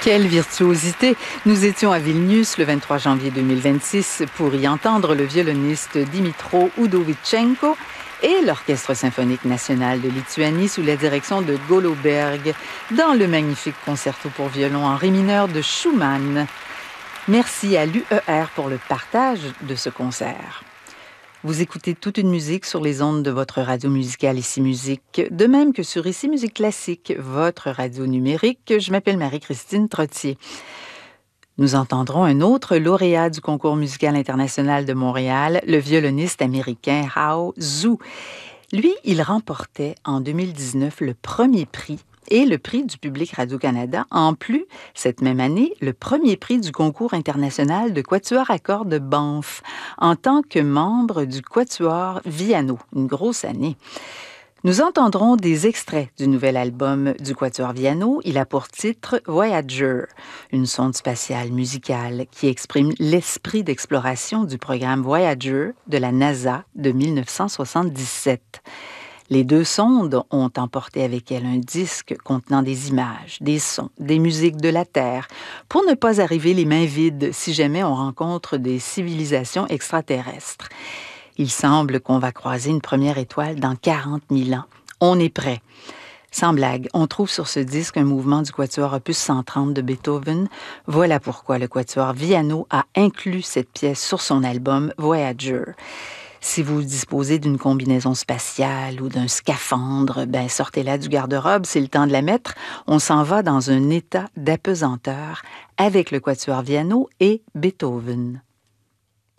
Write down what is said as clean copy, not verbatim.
Quelle virtuosité! Nous étions à Vilnius le 23 janvier 2026 pour y entendre le violoniste Dimitro Udovichenko et l'Orchestre symphonique national de Lituanie sous la direction de Goloberg dans le magnifique concerto pour violon en ré mineur de Schumann. Merci à l'UER pour le partage de ce concert. Vous écoutez toute une musique sur les ondes de votre radio musicale Ici Musique, de même que sur Ici Musique Classique, votre radio numérique. Je m'appelle Marie-Christine Trottier. Nous entendrons un autre lauréat du Concours musical international de Montréal, le violoniste américain Hao Zhu. Lui, il remportait en 2019 le premier prix et le prix du public Radio-Canada, en plus, cette même année, le premier prix du concours international de quatuor à cordes de Banff, en tant que membre du quatuor Viano, une grosse année. Nous entendrons des extraits du nouvel album du quatuor Viano. Il a pour titre Voyager, une sonde spatiale musicale qui exprime l'esprit d'exploration du programme Voyager de la NASA de 1977. Les deux sondes ont emporté avec elles un disque contenant des images, des sons, des musiques de la Terre, pour ne pas arriver les mains vides si jamais on rencontre des civilisations extraterrestres. Il semble qu'on va croiser une première étoile dans 40 000 ans. On est prêt. Sans blague, on trouve sur ce disque un mouvement du quatuor opus 130 de Beethoven. Voilà pourquoi le quatuor Viano a inclus cette pièce sur son album Voyager. Si vous disposez d'une combinaison spatiale ou d'un scaphandre, sortez-la du garde-robe, c'est le temps de la mettre. On s'en va dans un état d'apesanteur avec le quatuor Viano et Beethoven.